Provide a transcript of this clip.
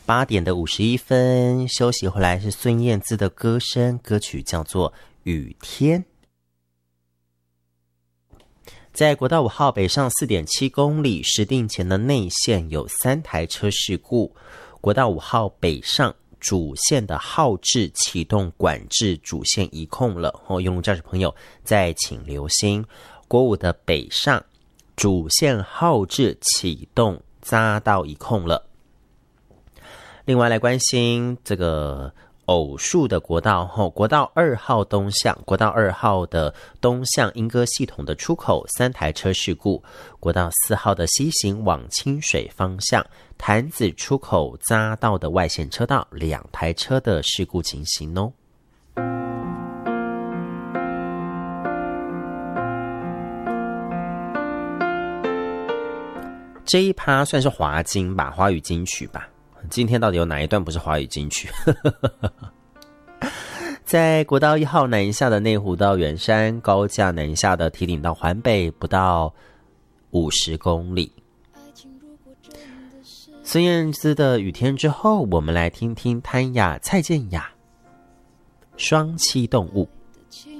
8点的51分，休息回来是孙燕姿的歌声，歌曲叫做《雨天》。在国道5号北上 4.7 公里石碇前的内线有3台车事故，国道5号北上主线的号志启动管制主线移控了，用路驾驶朋友再请留心，国5的北上主线号志启动匝道移控了。另外来关心这个偶数的国道国道2号东向，国道2号的东向莺歌系统的出口3台车事故，国道4号的西行往清水方向潭子出口匝道的外线车道2台车的事故情形哦。这一趴算是华金吧，华语金曲吧。今天到底有哪一段不是华语金曲？在国道1号南下的内湖到圆山，高架南下的堤顶到环北不到50公里。孙燕姿的《雨天》之后，我们来听听潘雅、蔡健雅《双栖动物》。